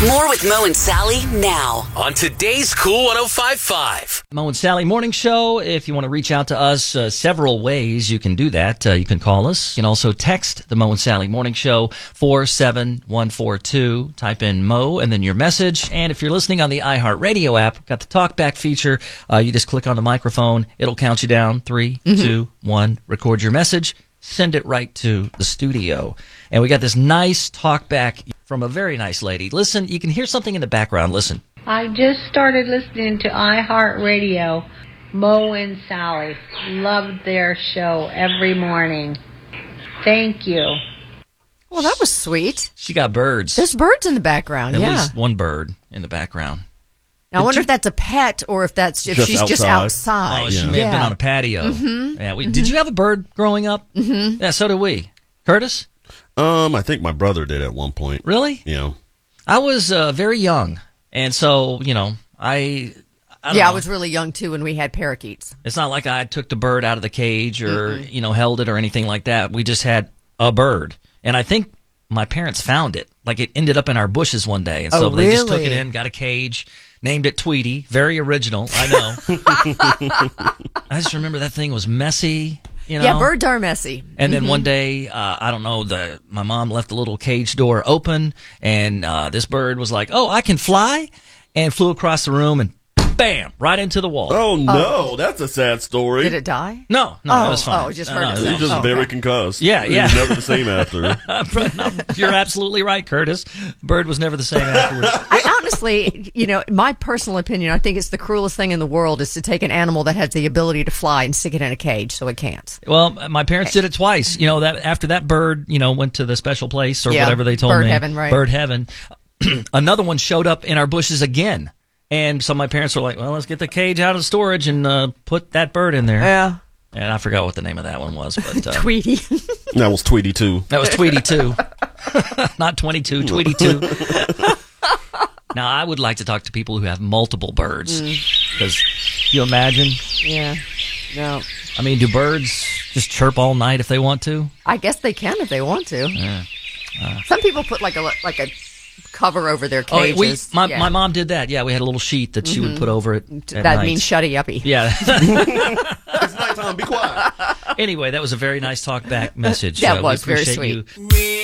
More with Mo and Sally now on today's Cool 105.5. Mo and Sally Morning Show. If you want to reach out to us, several ways you can do that. You can call us. You can also text the Mo and Sally Morning Show 47142. Type in Mo and then your message. And if you're listening on the iHeartRadio app, got the talkback feature. You just click on the microphone. It'll count you down. 3, 2, 1. Record your message. Send it right to the studio. And we got this nice talkback from a very nice lady. Listen, you can hear something in the background. Listen. I just started listening to iHeartRadio. Mo and Sally. Loved their show every morning. Thank you. Well, that was sweet. She got birds. There's birds in the background, At yeah. least one bird in the background. Now, I wonder if that's a pet or if she's just outside. Oh, she may have been on a patio. Mm-hmm. Yeah. Did you have a bird growing up? Mm-hmm. Yeah, so did we. Curtis? I think my brother did at one point. Really? Yeah. I was very young, and so, I don't know. I was really young, too, when we had parakeets. It's not like I took the bird out of the cage or, held it or anything like that. We just had a bird. And I think my parents found it. Like, it ended up in our bushes one day. And so they just took it in, got a cage, named it Tweety. Very original, I know. I just remember that thing was messy. Yeah, birds are messy. And then one day, I don't know, my mom left the little cage door open, and this bird was like, "Oh, I can fly," and flew across the room and bam, right into the wall. Oh, no, that's a sad story. Did it die? No, it was fine. Oh, just hurt He's just very concussed. Yeah. He was never the same after. No, you're absolutely right, Curtis. Bird was never the same afterwards. I honestly, my personal opinion, I think it's the cruelest thing in the world is to take an animal that has the ability to fly and stick it in a cage so it can't. Well, my parents did it twice. That after that bird, went to the special place or whatever they told me. Bird heaven, right? Bird heaven. Another one showed up in our bushes again. And so my parents were like, well, let's get the cage out of storage and put that bird in there. Yeah. And I forgot what the name of that one was. But Tweety. That was Tweety 2. That was Tweety 2. Not 22, Tweety 2. Now, I would like to talk to people who have multiple birds. Because, you imagine? Yeah. No. I mean, do birds just chirp all night if they want to? I guess they can if they want to. Yeah. Some people put like a cover over their cages. My mom did that. Yeah, we had a little sheet that she would put over it. That means shutty-uppy. Yeah. It's nighttime. Be quiet. Anyway, that was a very nice talk back message. That was we very appreciate sweet. You.